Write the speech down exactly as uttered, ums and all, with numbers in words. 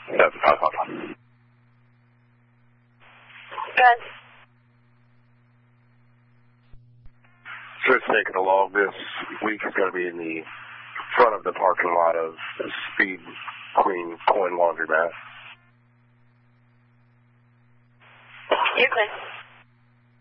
That's five five five. Good. So it's taking a log this week. It's going to be in the front of the parking lot of the Speed Queen Coin Laundromat. You're good.